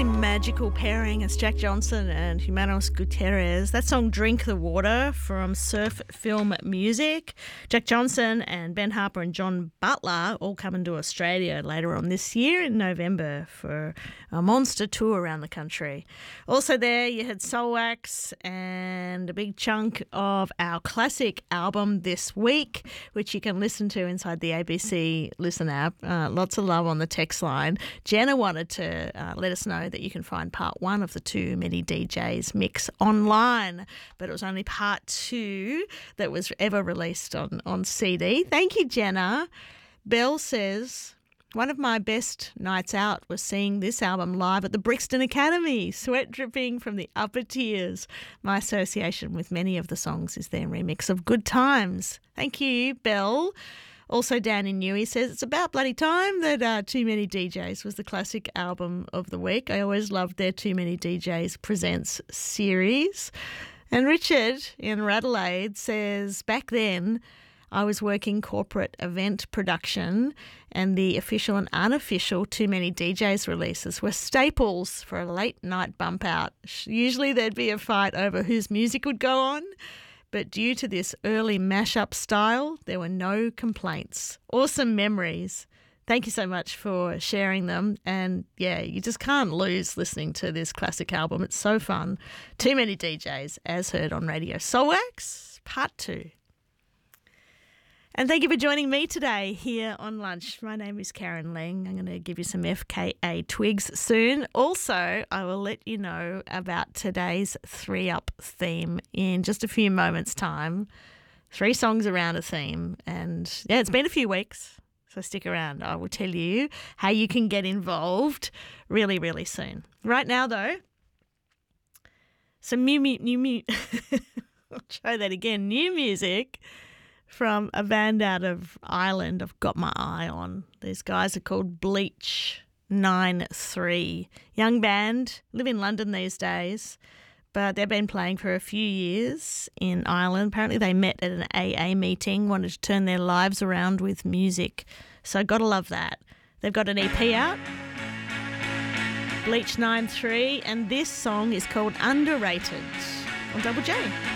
Really magical pairing. It's Jack Johnson and Humanos Gutierrez. That song Drink the Water from Surf Film Music. Jack Johnson and Ben Harper and John Butler all coming to Australia later on this year in November for a monster tour around the country. Also there you had Soulwax and a big chunk of our classic album this week, which you can listen to inside the ABC Listen app. Lots of love on the text line. Jenna wanted to let us know that you can find part one of the Too Many DJs mix online, but it was only part two that was ever released on CD. Thank you, Jenna. Belle says, one of my best nights out was seeing this album live at the Brixton Academy, sweat dripping from the upper tiers. My association with many of the songs is their remix of Good Times. Thank you, Belle. Also, Dan in Newey says, it's about bloody time that Too Many DJs was the classic album of the week. I always loved their Too Many DJs Presents series. And Richard in Radelaide says, back then I was working corporate event production and the official and unofficial Too Many DJs releases were staples for a late night bump out. Usually there'd be a fight over whose music would go on. But due to this early mashup style, there were no complaints. Awesome memories. Thank you so much for sharing them. And yeah, you just can't lose listening to this classic album. It's so fun. Too Many DJs, as heard on Radio Soulwax, Part 2. And thank you for joining me today here on Lunch. My name is Karen Leng. I'm going to give you some FKA twigs soon. Also, I will let you know about today's 3-Up theme in just a few moments' time. 3 songs around a theme. And yeah, it's been a few weeks, so stick around. I will tell you how you can get involved really, really soon. Right now, though, some new I'll try that again. New music from a band out of Ireland I've got my eye on. These guys are called Bleach 93. Young band, live in London these days, but they've been playing for a few years in Ireland. Apparently they met at an AA meeting, wanted to turn their lives around with music. So gotta love that. They've got an EP out, Bleach 93, and this song is called Underrated on Double J.